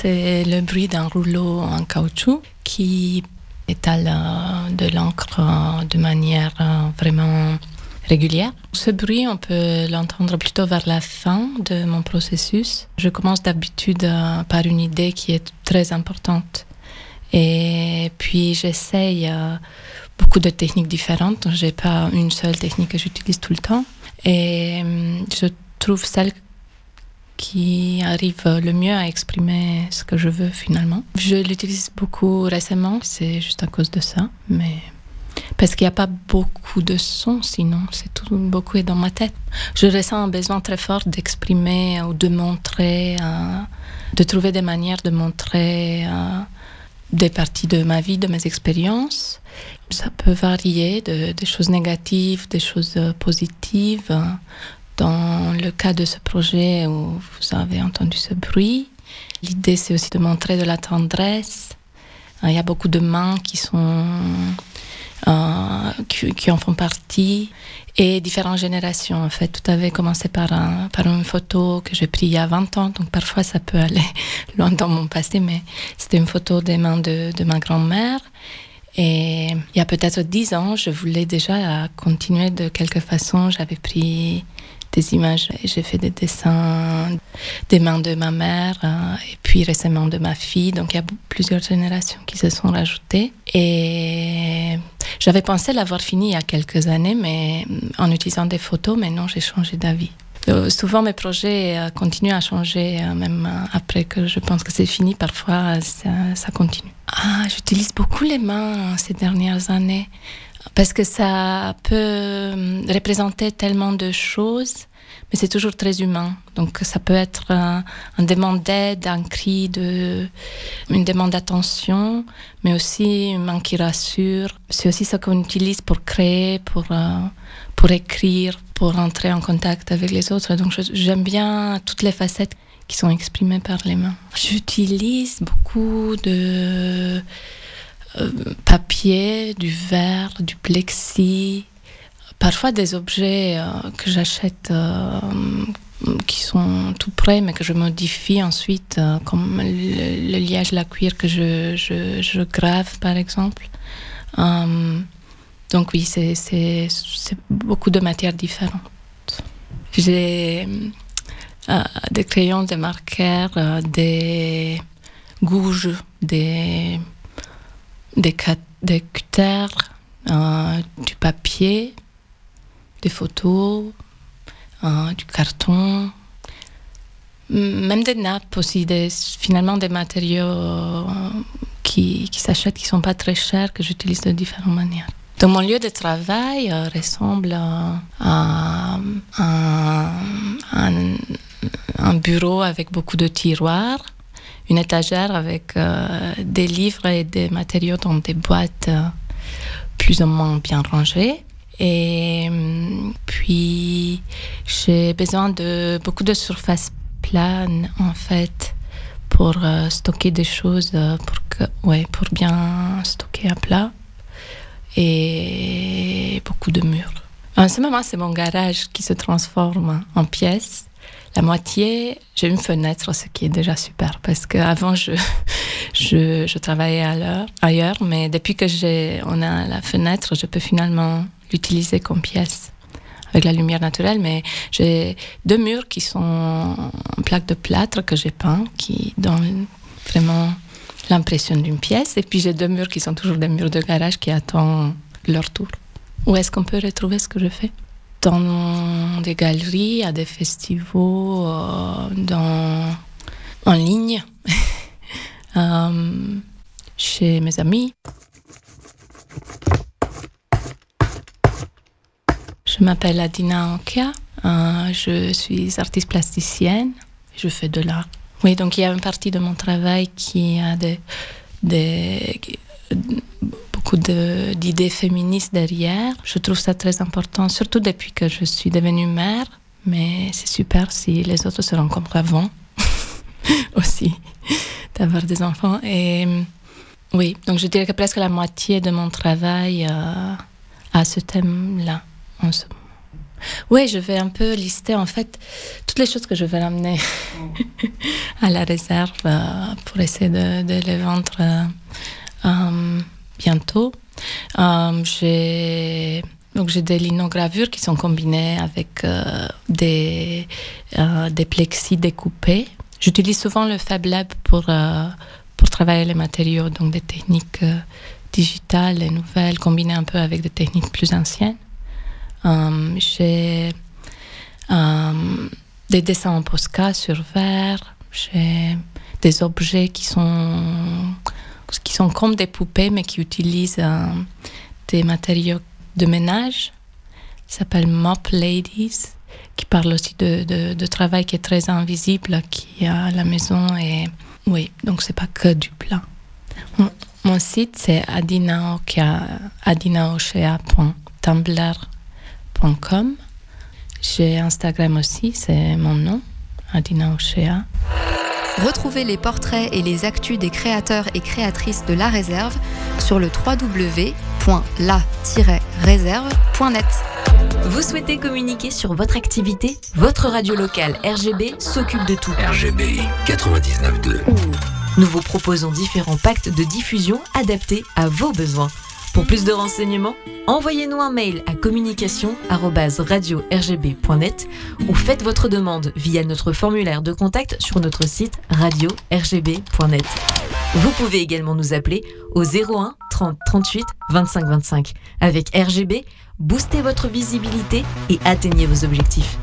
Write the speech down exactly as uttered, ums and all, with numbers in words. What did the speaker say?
c'est le bruit d'un rouleau en caoutchouc qui étale euh, de l'encre euh, de manière euh, vraiment régulière. Ce bruit, on peut l'entendre plutôt vers la fin de mon processus. Je commence d'habitude euh, par une idée qui est très importante. Et puis j'essaye euh, beaucoup de techniques différentes. Je n'ai pas une seule technique que j'utilise tout le temps. Et euh, je trouve celle qui arrive le mieux à exprimer ce que je veux finalement. Je l'utilise beaucoup récemment, c'est juste à cause de ça, mais parce qu'il n'y a pas beaucoup de sons sinon, c'est tout, beaucoup est dans ma tête. Je ressens un besoin très fort d'exprimer ou de montrer, euh, de trouver des manières de montrer euh, des parties de ma vie, de mes expériences. Ça peut varier de, des choses négatives, des choses positives. Dans le cas de ce projet où vous avez entendu ce bruit, l'idée c'est aussi de montrer de la tendresse. Il y a beaucoup de mains qui sont euh, qui, qui en font partie et différentes générations en fait. Tout avait commencé par, un, par une photo que j'ai prise il y a vingt ans, donc parfois ça peut aller loin dans mon passé, mais c'était une photo des mains de, de ma grand-mère. Et il y a peut-être dix ans, je voulais déjà continuer de quelque façon. J'avais pris des images, j'ai fait des dessins des mains de ma mère euh, et puis récemment de ma fille. Donc il y a plusieurs générations qui se sont rajoutées. Et j'avais pensé l'avoir fini il y a quelques années, mais en utilisant des photos, mais non, j'ai changé d'avis. Euh, souvent mes projets euh, continuent à changer, euh, même euh, après que je pense que c'est fini, parfois ça, ça continue. Ah, j'utilise beaucoup les mains ces dernières années parce que ça peut représenter tellement de choses, mais c'est toujours très humain. Donc ça peut être un, un demande d'aide, un cri, de, une demande d'attention, mais aussi une main qui rassure. C'est aussi ce qu'on utilise pour créer, pour, euh, pour écrire, pour entrer en contact avec les autres. Donc je, j'aime bien toutes les facettes qui sont exprimées par les mains. J'utilise beaucoup de euh, papier, du verre, du plexi, parfois des objets euh, que j'achète euh, qui sont tout prêts mais que je modifie ensuite, euh, comme le, le liège, la cuir que je, je, je grave par exemple. Euh, donc oui, c'est, c'est, c'est beaucoup de matières différentes. J'ai euh, des crayons, des marqueurs, euh, des gouges, des, des, cat- des cutters, euh, du papier, des photos, euh, du carton, même des nappes aussi, des, finalement des matériaux euh, qui, qui s'achètent, qui ne sont pas très chers, que j'utilise de différentes manières. Donc mon lieu de travail euh, ressemble à, à, à un, un bureau avec beaucoup de tiroirs, une étagère avec euh, des livres et des matériaux dans des boîtes euh, plus ou moins bien rangées. Et puis, j'ai besoin de beaucoup de surfaces planes, en fait, pour euh, stocker des choses, euh, pour, que, ouais, pour bien stocker à plat. Et beaucoup de murs. En ce moment, c'est mon garage qui se transforme en pièce. La moitié, j'ai une fenêtre, ce qui est déjà super, parce qu'avant, je, je, je travaillais ailleurs, ailleurs, mais depuis que j'ai, on a la fenêtre, je peux finalement l'utiliser comme pièce avec la lumière naturelle. Mais j'ai deux murs qui sont en plaque de plâtre que j'ai peint, qui donnent vraiment l'impression d'une pièce. Et puis j'ai deux murs qui sont toujours des murs de garage qui attendent leur tour. Où est-ce qu'on peut retrouver ce que je fais? Dans des galeries, à des festivals, euh, dans, en ligne, euh, chez mes amis. Je m'appelle Adina Ankia, euh, je suis artiste plasticienne, je fais de l'art. Oui, donc il y a une partie de mon travail qui a des, des, beaucoup de, d'idées féministes derrière. Je trouve ça très important, surtout depuis que je suis devenue mère, mais c'est super si les autres se rencontrent avant aussi, d'avoir des enfants. Et oui, donc je dirais que presque la moitié de mon travail euh, a ce thème-là. En ce moment. Oui, je vais un peu lister en fait toutes les choses que je vais amener à la réserve euh, pour essayer de, de les vendre euh, euh, bientôt. Euh, j'ai, donc j'ai des linogravures qui sont combinées avec euh, des, euh, des plexis découpés. J'utilise souvent le Fab Lab pour, euh, pour travailler les matériaux, donc des techniques euh, digitales et nouvelles combinées un peu avec des techniques plus anciennes. Um, j'ai um, des dessins en Posca sur verre, j'ai des objets qui sont, qui sont comme des poupées mais qui utilisent euh, des matériaux de ménage. Ça s'appelle Mop Ladies, qui parle aussi de, de, de travail qui est très invisible, qui est à la maison. Et oui, donc c'est pas que du plat. Mon, mon site c'est adinaochea point tumblr point com. J'ai Instagram aussi, c'est mon nom, Adina Ochea. Retrouvez les portraits et les actus des créateurs et créatrices de La Réserve sur le w w w point la tiret réserve point net. Vous souhaitez communiquer sur votre activité ? Votre radio locale R G B s'occupe de tout. R G B quatre-vingt-dix-neuf virgule deux. Nous vous proposons différents packs de diffusion adaptés à vos besoins. Pour plus de renseignements, envoyez-nous un mail à communication arobase radio r g b point net ou faites votre demande via notre formulaire de contact sur notre site radio r g b point net. Vous pouvez également nous appeler au zéro un trente trente-huit vingt-cinq vingt-cinq. Avec R G B, boostez votre visibilité et atteignez vos objectifs.